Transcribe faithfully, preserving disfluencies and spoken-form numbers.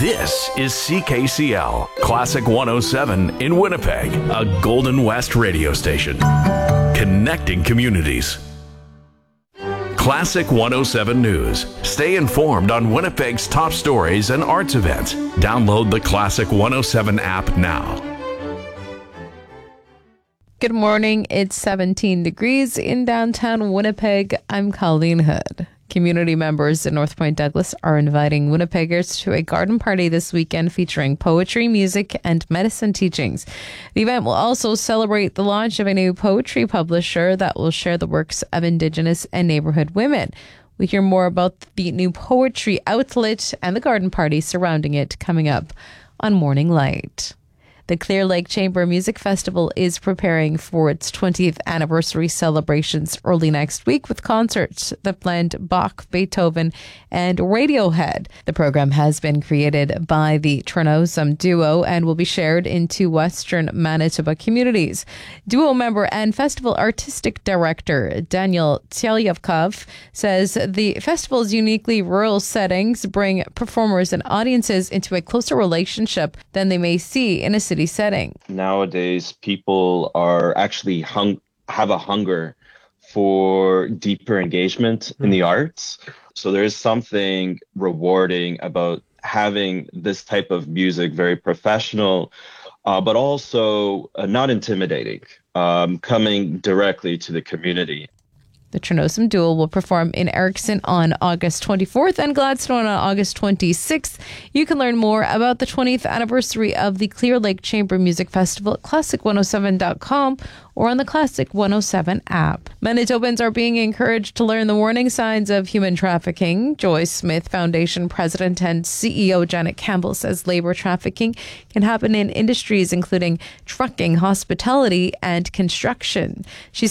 This is C K C L, Classic one oh seven in Winnipeg, a Golden West radio station. Connecting communities. Classic one oh seven News. Stay informed on Winnipeg's top stories and arts events. Download the Classic one oh seven app now. Good morning. It's seventeen degrees in downtown Winnipeg. I'm Colleen Hood. Community members in North Point Douglas are inviting Winnipeggers to a garden party this weekend featuring poetry, music, and medicine teachings. The event will also celebrate the launch of a new poetry publisher that will share the works of Indigenous and neighborhood women. We hear more about the new poetry outlet and the garden party surrounding it coming up on Morning Light. The Clear Lake Chamber Music Festival is preparing for its twentieth anniversary celebrations early next week with concerts that blend Bach, Beethoven, and Radiohead. The program has been created by the Chernosum Duo and will be shared into Western Manitoba communities. Duo member and festival artistic director Daniel Telyavkov says the festival's uniquely rural settings bring performers and audiences into a closer relationship than they may see in a city setting. Nowadays, people are actually hung have a hunger for deeper engagement mm-hmm. in the arts. So there is something rewarding about having this type of music, very professional, uh, but also uh, not intimidating, um, coming directly to the community. The Chernosum Duo will perform in Erickson on August twenty-fourth and Gladstone on August twenty-sixth. You can learn more about the twentieth anniversary of the Clear Lake Chamber Music Festival at classic one oh seven dot com or on the Classic one oh seven app. Manitobans are being encouraged to learn the warning signs of human trafficking. Joyce Smith Foundation President and C E O Janet Campbell says labor trafficking can happen in industries including trucking, hospitality, and construction. She